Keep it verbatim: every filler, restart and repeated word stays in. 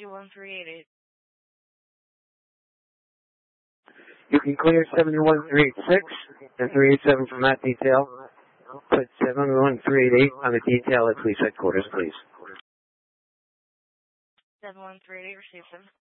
one three eight eight. You can clear seven one three eight six and three eight seven from that detail. Put seven one three eight eight on the detail at police headquarters, please. seven one three eight eight, receive them.